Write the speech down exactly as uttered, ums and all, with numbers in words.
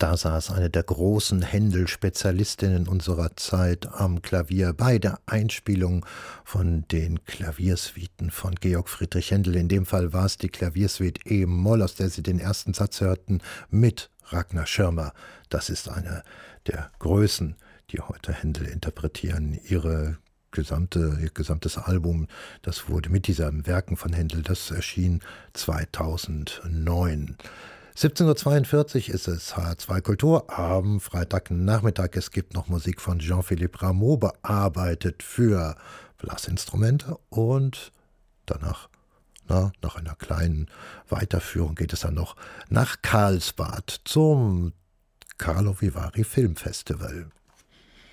Da saß eine der großen Händel-Spezialistinnen unserer Zeit am Klavier bei der Einspielung von den Klaviersuiten von Georg Friedrich Händel. In dem Fall war es die Klaviersuite E-Moll, aus der Sie den ersten Satz hörten, mit Ragnar Schirmer. Das ist eine der Größen, die heute Händel interpretieren. Ihre gesamte, ihr gesamtes Album, das wurde mit diesen Werken von Händel, das erschien zweitausendneun. siebzehn Uhr zweiundvierzig ist es H zwei Kultur am Freitagnachmittag. Es gibt noch Musik von Jean-Philippe Rameau, bearbeitet für Blasinstrumente, und danach, na, nach einer kleinen Weiterführung geht es dann noch nach Karlsbad zum Carlo Vivari Filmfestival.